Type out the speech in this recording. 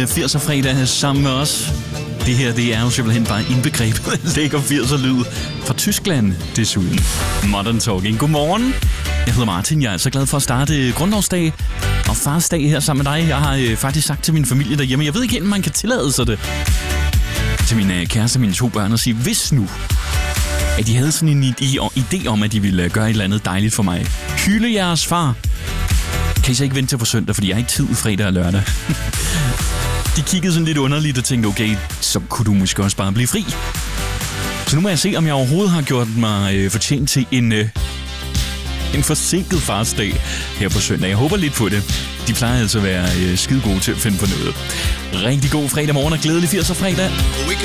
80'er fredag sammen med os. Det her, det er jo simpelthen bare indbegrebet af lækker 80'er lyd fra Tyskland desuden. Modern Talking. Godmorgen. Jeg hedder Martin. Jeg er så glad for at starte grundlovsdag og farsdag her sammen med dig. Jeg har faktisk sagt til min familie derhjemme, jeg ved ikke, om man kan tillade sig det, til min kæreste og mine 2 børn og sige, hvis nu, at de havde sådan en idé om, at de ville gøre et eller andet dejligt for mig. Hylde jeres far. Kan I så ikke vente til på søndag, fordi jeg har ikke tid fredag og lørdag. De kiggede sådan lidt underligt og tænkte, okay, så kunne du måske også bare blive fri. Så nu må jeg se, om jeg overhovedet har gjort mig fortjent til en forsinket farsdag her på søndag. Jeg håber lidt på det. De plejer altså at være skide gode til at finde på noget. Rigtig god fredag morgen og glædelig 80'er fredag.